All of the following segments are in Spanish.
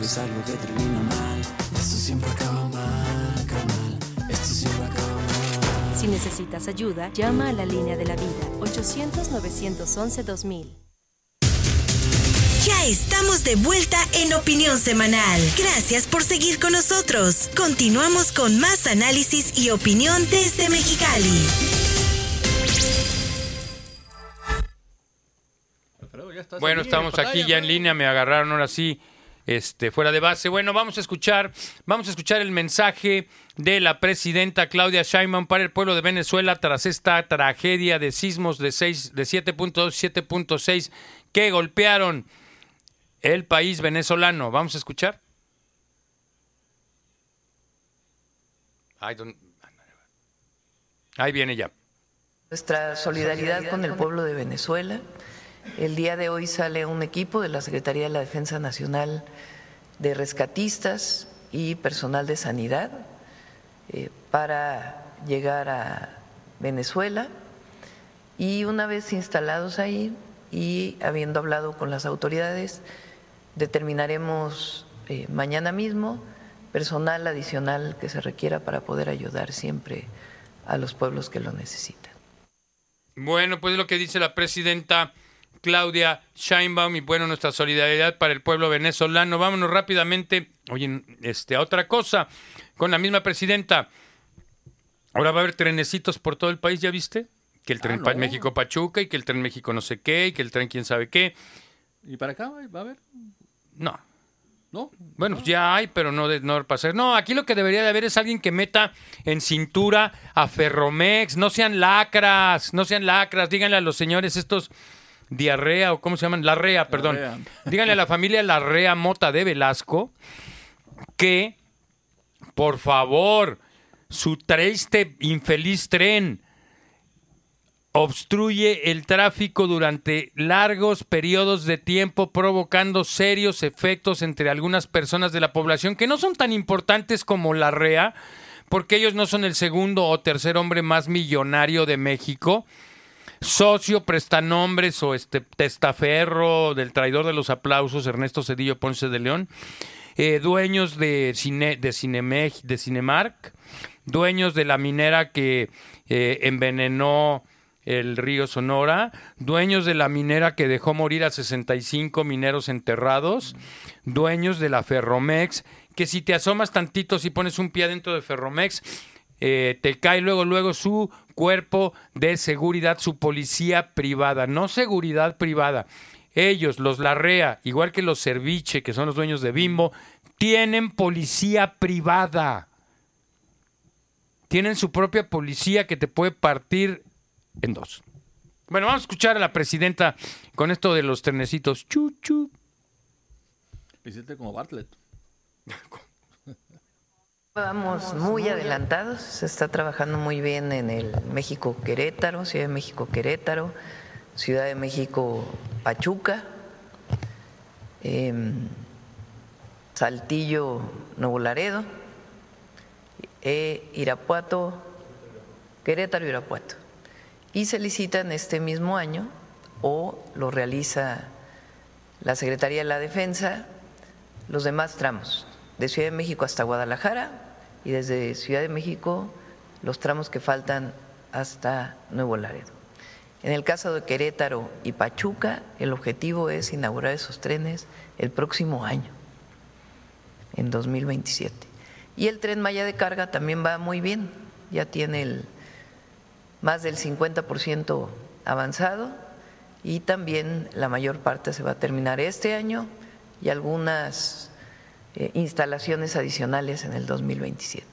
es algo que termina mal. Esto siempre acaba mal, carnal. Esto siempre acaba mal. Si necesitas ayuda, llama a la línea de la vida, 800-911-2000. Ya estamos de vuelta en Opinión Semanal. Gracias por seguir con nosotros. Continuamos con más análisis y opinión desde Mexicali. Bueno, estamos aquí ya en línea, me agarraron ahora sí fuera de base. Bueno, vamos a escuchar el mensaje de la presidenta Claudia Sheinbaum para el pueblo de Venezuela tras esta tragedia de sismos de 7.2 y 7.6 que golpearon el país venezolano. Vamos a escuchar. Ahí viene ya. Nuestra solidaridad con el pueblo de Venezuela. El día de hoy sale un equipo de la Secretaría de la Defensa Nacional de rescatistas y personal de sanidad para llegar a Venezuela, y una vez instalados ahí y habiendo hablado con las autoridades, determinaremos mañana mismo personal adicional que se requiera para poder ayudar siempre a los pueblos que lo necesitan. Bueno, pues lo que dice la presidenta Claudia Sheinbaum, y bueno, nuestra solidaridad para el pueblo venezolano. Vámonos rápidamente, oye, a otra cosa, con la misma presidenta. Ahora va a haber trenecitos por todo el país, ¿ya viste? Que el tren México-Pachuca, y que el tren México no sé qué, y que el tren quién sabe qué. ¿Y para acá va a haber? No. ¿No? Bueno, pues ya hay, pero no pasa. No, aquí lo que debería de haber es alguien que meta en cintura a Ferromex. No sean lacras. Díganle a los señores estos Diarrea, o ¿cómo se llaman? Larrea, perdón. Díganle a la familia Larrea Mota de Velasco que, por favor, su triste infeliz tren obstruye el tráfico durante largos periodos de tiempo, provocando serios efectos entre algunas personas de la población que no son tan importantes como Larrea, porque ellos no son el segundo o tercer hombre más millonario de México, socio, prestanombres o testaferro del traidor de los aplausos, Ernesto Zedillo Ponce de León, dueños de Cinemark, dueños de la minera que envenenó el río Sonora, dueños de la minera que dejó morir a 65 mineros enterrados, dueños de la Ferromex, que si te asomas tantito, si pones un pie dentro de Ferromex, te cae luego su cuerpo de seguridad, su policía privada, no seguridad privada. Ellos, los Larrea, igual que los Serviche, que son los dueños de Bimbo, tienen policía privada. Tienen su propia policía que te puede partir en dos. Bueno, vamos a escuchar a la presidenta con esto de los trenecitos. Chuchu. Hiciste como Bartlett. Vamos muy adelantados, se está trabajando muy bien en el México-Querétaro, Ciudad de México-Querétaro, Ciudad de México-Pachuca, Saltillo-Nuevo Laredo, Irapuato, Querétaro-Irapuato. Y se licitan este mismo año, o lo realiza la Secretaría de la Defensa, los demás tramos, de Ciudad de México hasta Guadalajara, y desde Ciudad de México los tramos que faltan hasta Nuevo Laredo. En el caso de Querétaro y Pachuca, el objetivo es inaugurar esos trenes el próximo año, en 2027. Y el Tren Maya de carga también va muy bien, ya tiene más del 50% avanzado, y también la mayor parte se va a terminar este año y algunas instalaciones adicionales en el 2027.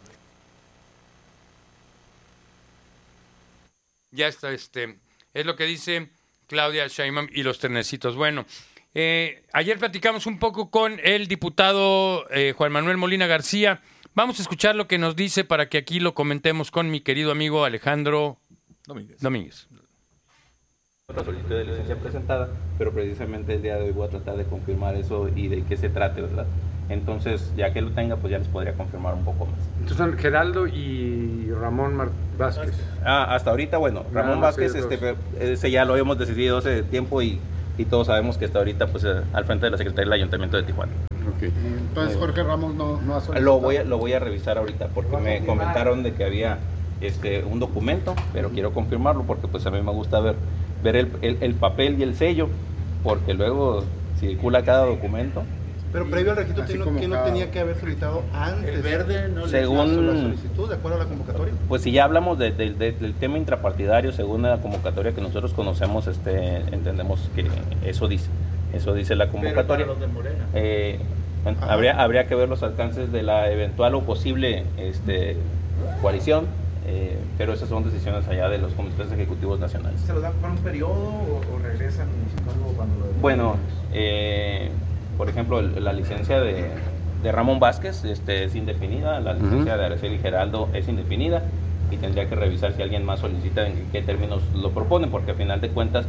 Ya está, es lo que dice Claudia Sheinbaum y los trenecitos. Bueno, ayer platicamos un poco con el diputado Juan Manuel Molina García. Vamos a escuchar lo que nos dice para que aquí lo comentemos con mi querido amigo Alejandro Domínguez. Otra solicitud de licencia presentada, pero precisamente el día de hoy voy a tratar de confirmar eso y de qué se trate, ¿verdad? Entonces, ya que lo tenga, pues ya les podría confirmar un poco más. Entonces son Geraldo y Ramón Vázquez. Hasta ahorita, bueno, Ramón Vázquez, ese ya lo habíamos decidido hace tiempo y todos sabemos que está ahorita pues al frente de la Secretaría del Ayuntamiento de Tijuana. Ok. Entonces Jorge Ramos no ha solicitado. Lo voy a revisar ahorita porque me comentaron de que había un documento, pero quiero confirmarlo porque pues a mí me gusta ver el papel y el sello, porque luego circula cada documento. Pero previo al registro, ¿quién no tenía que haber solicitado antes? El verde no según la solicitud, de acuerdo a la convocatoria. Pues si ya hablamos del tema intrapartidario, según la convocatoria que nosotros conocemos, entendemos que eso dice la convocatoria. Pero para los de Morena. Habría que ver los alcances de la eventual o posible coalición, pero esas son decisiones allá de los comités ejecutivos nacionales. ¿Se los dan para un periodo o regresan cuando lo... Bueno, por ejemplo, la licencia de Ramón Vázquez es indefinida, la licencia de Araceli Geraldo es indefinida y tendría que revisar si alguien más solicita en qué términos lo proponen, porque a final de cuentas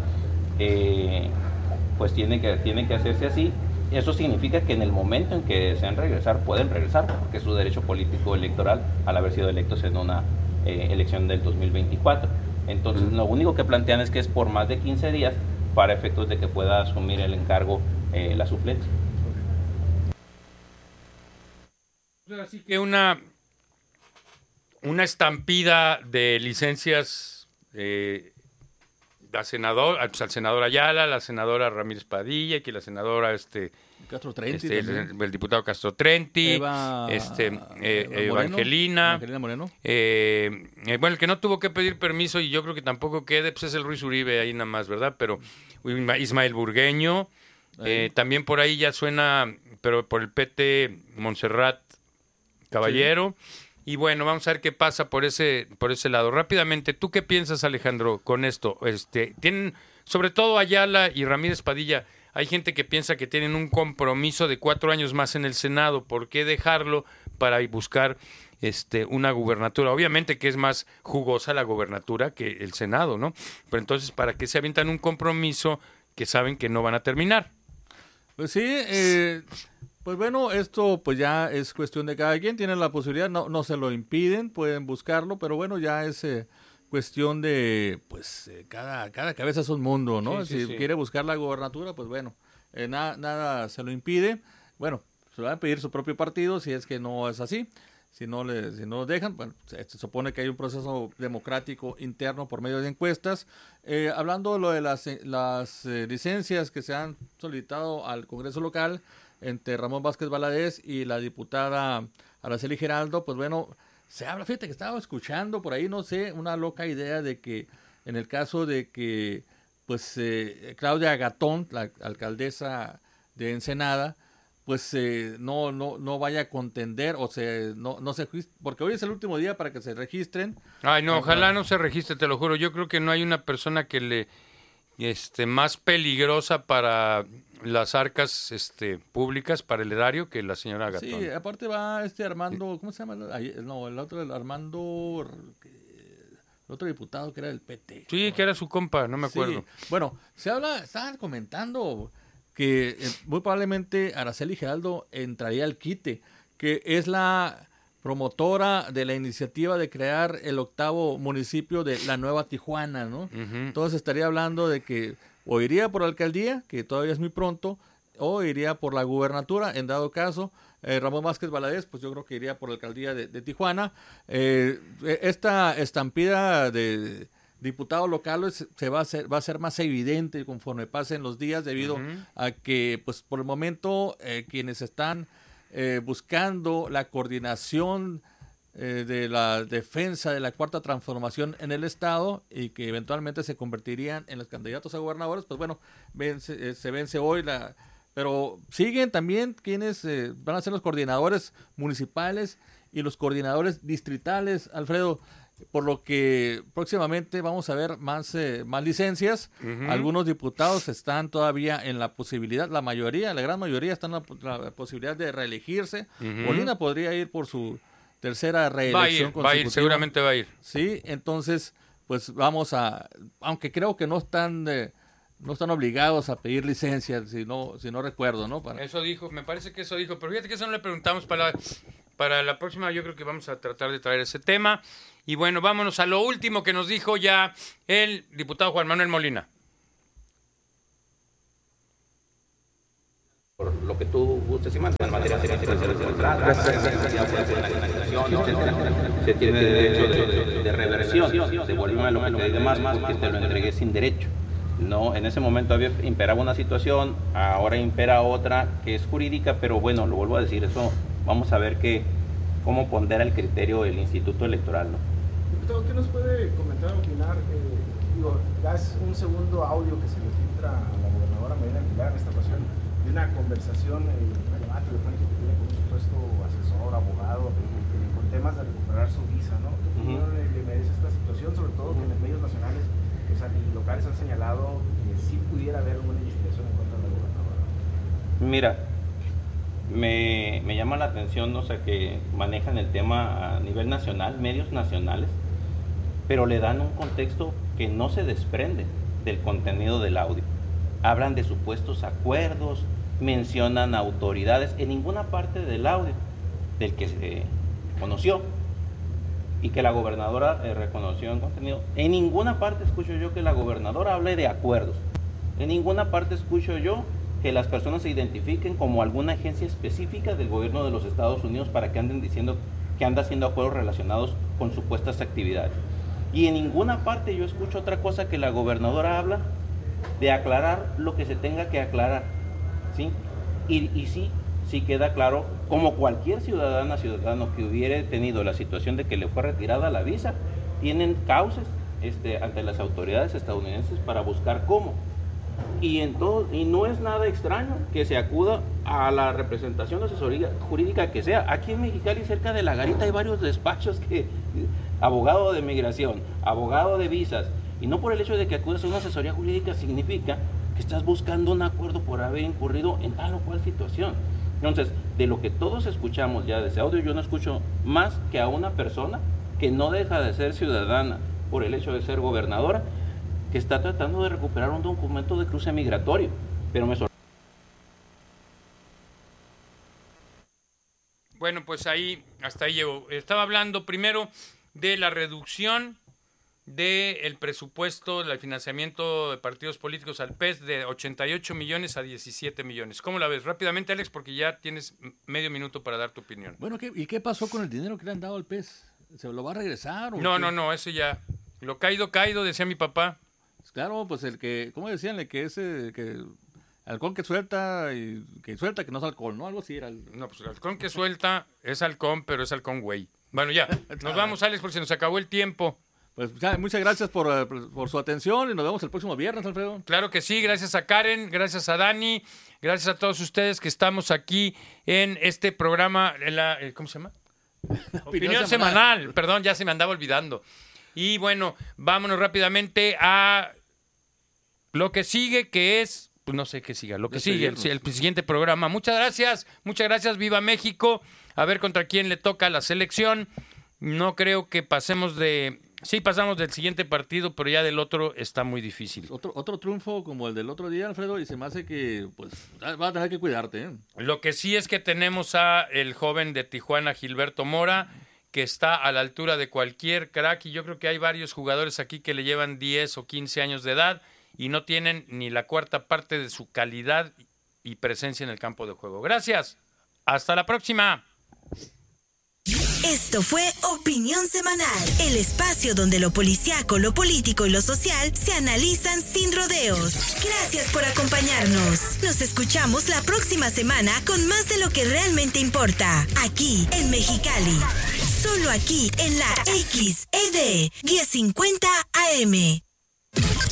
pues tiene que hacerse así. Eso significa que en el momento en que desean regresar, pueden regresar, porque es su derecho político electoral al haber sido electos en una elección del 2024. Entonces, lo único que plantean es que es por más de 15 días para efectos de que pueda asumir el encargo la suplencia. Así que una estampida de licencias al senador Ayala, la senadora Ramírez Padilla, que la senadora Castro Trenti, el diputado Castro Trenti, Evangelina Moreno. Bueno, el que no tuvo que pedir permiso y yo creo que tampoco quede, pues es el Ruiz Uribe ahí nada más, ¿verdad? Pero Ismael Burgueño, también por ahí ya suena, pero por el PT, Montserrat Caballero. Sí. Y bueno, vamos a ver qué pasa por ese lado. Rápidamente, ¿tú qué piensas, Alejandro, con esto? Tienen, sobre todo Ayala y Ramírez Padilla, hay gente que piensa que tienen un compromiso de 4 años más en el Senado. ¿Por qué dejarlo para buscar una gubernatura? Obviamente que es más jugosa la gubernatura que el Senado, ¿no? Pero entonces, ¿para qué se avientan un compromiso que saben que no van a terminar? Pues sí, pues bueno, esto pues ya es cuestión de cada quien, tienen la posibilidad, no se lo impiden, pueden buscarlo, pero bueno, ya es cuestión de, pues cada cabeza es un mundo, ¿no? Si quiere buscar la gobernatura, pues bueno, nada se lo impide. Bueno, se va a pedir su propio partido si es que no es así. Si no lo dejan, bueno, se supone que hay un proceso democrático interno por medio de encuestas. Hablando de lo de las licencias que se han solicitado al Congreso local entre Ramón Vázquez Valadez y la diputada Araceli Geraldo, pues bueno, se habla, fíjate que estaba escuchando por ahí, no sé, una loca idea de que en el caso de que pues Claudia Gatón, la alcaldesa de Ensenada, pues no vaya a contender o no se, porque hoy es el último día para que se registren. Ay, no, ojalá no se registre, te lo juro. Yo creo que no hay una persona que le más peligrosa para las arcas públicas, para el erario, que la señora Gatón. Sí, aparte va Armando, ¿cómo se llama? No, el otro, el Armando, el otro diputado que era del PT. Sí, que era su compa, no me acuerdo. Sí. Bueno, estaban comentando que muy probablemente Araceli Geraldo entraría al quite, que es la promotora de la iniciativa de crear el 8º municipio de la Nueva Tijuana, ¿no? Uh-huh. Entonces estaría hablando de que o iría por alcaldía, que todavía es muy pronto, o iría por la gubernatura, en dado caso. Ramón Vázquez Valadez, pues yo creo que iría por la alcaldía de Tijuana. Esta estampida de diputados locales va a ser más evidente conforme pasen los días, debido a que, pues por el momento, quienes están buscando la coordinación de la defensa de la Cuarta Transformación en el Estado y que eventualmente se convertirían en los candidatos a gobernadores, pues bueno, se vence hoy pero siguen también quienes van a ser los coordinadores municipales y los coordinadores distritales, Alfredo, por lo que próximamente vamos a ver más licencias. Uh-huh. Algunos diputados están todavía en la posibilidad, la gran mayoría están en la posibilidad de reelegirse. Uh-huh. Molina podría ir por su tercera reelección consecutiva. Va a ir, seguramente va a ir. Sí, entonces, pues vamos aunque creo que no están obligados a pedir licencias, si no recuerdo, ¿no? Eso dijo, me parece que eso dijo, pero fíjate que eso no le preguntamos para la próxima. Yo creo que vamos a tratar de traer ese tema. Y bueno, vámonos a lo último que nos dijo ya el diputado Juan Manuel Molina. Por lo lo que tú gustes y mandes en materia de se tiene derecho de reversión, devuélveme lo que te di de más porque te lo entregué sin derecho. No, en ese momento imperaba una situación, ahora impera otra que es jurídica, pero bueno, lo vuelvo a decir, eso vamos a ver cómo pondera el criterio el Instituto Electoral, ¿no? Diputado, ¿qué nos puede comentar, opinar? Ya es un segundo audio que se le filtra a la gobernadora Marina Aguilar en esta ocasión de una conversación, una llamada telefónica que tiene con un supuesto asesor, abogado, con temas de recuperar su visa, ¿no? ¿Qué opinión le merece esta situación? Sobre todo que en los medios nacionales y locales han señalado que sí pudiera haber una investigación en contra de la gobernadora. Mira, me llama la atención, o sea, que manejan el tema a nivel nacional, medios nacionales, pero le dan un contexto que no se desprende del contenido del audio. Hablan de supuestos acuerdos, mencionan autoridades, en ninguna parte del audio del que se conoció y que la gobernadora reconoció en contenido, en ninguna parte escucho yo que la gobernadora hable de acuerdos, en ninguna parte escucho yo que las personas se identifiquen como alguna agencia específica del gobierno de los Estados Unidos para que anden diciendo que anda haciendo acuerdos relacionados con supuestas actividades. Y en ninguna parte yo escucho otra cosa que la gobernadora habla de aclarar lo que se tenga que aclarar, ¿sí? Y sí queda claro, como cualquier ciudadano que hubiera tenido la situación de que le fue retirada la visa, tienen causas ante las autoridades estadounidenses para buscar cómo. Y no es nada extraño que se acuda a la representación de asesoría jurídica que sea. Aquí en Mexicali, cerca de La Garita, hay varios despachos abogado de migración, abogado de visas, y no por el hecho de que acudes a una asesoría jurídica significa que estás buscando un acuerdo por haber incurrido en tal o cual situación. Entonces, de lo que todos escuchamos ya de ese audio, yo no escucho más que a una persona que no deja de ser ciudadana por el hecho de ser gobernadora, que está tratando de recuperar un documento de cruce migratorio, pero me sorprende. Bueno, pues hasta ahí llevo. Estaba hablando primero de la reducción del presupuesto, del financiamiento de partidos políticos al PES de 88 millones a 17 millones. ¿Cómo la ves? Rápidamente, Alex, porque ya tienes medio minuto para dar tu opinión. Bueno, ¿y qué pasó con el dinero que le han dado al PES? ¿Se lo va a regresar? No, eso ya. Lo caído, decía mi papá. Claro, pues ¿cómo decían? El que halcón que suelta que no es alcohol, ¿no? Algo así era. No, pues el halcón que suelta es halcón, pero es halcón güey. Bueno, ya. Nos vamos, Alex, porque se nos acabó el tiempo. Pues muchas gracias por su atención y nos vemos el próximo viernes, Alfredo. Claro que sí, gracias a Karen, gracias a Dani, gracias a todos ustedes que estamos aquí en este programa, ¿cómo se llama? Opinión semanal. Perdón, ya se me andaba olvidando. Y bueno, vámonos rápidamente a lo que sigue, que es, pues no sé qué siga, lo que sigue, el siguiente programa. Muchas gracias, viva México. A ver contra quién le toca la selección. No creo que pasemos sí, pasamos del siguiente partido, pero ya del otro está muy difícil. Otro triunfo como el del otro día, Alfredo, y se me hace que pues vas a tener que cuidarte, ¿eh? Lo que sí es que tenemos a el joven de Tijuana, Gilberto Mora, que está a la altura de cualquier crack, y yo creo que hay varios jugadores aquí que le llevan 10 o 15 años de edad y no tienen ni la cuarta parte de su calidad y presencia en el campo de juego. Gracias. Hasta la próxima. Esto fue Opinión Semanal, el espacio donde lo policíaco, lo político y lo social se analizan sin rodeos. Gracias por acompañarnos. Nos escuchamos la próxima semana con más de lo que realmente importa, aquí en Mexicali. Solo aquí en la XED 1050 AM.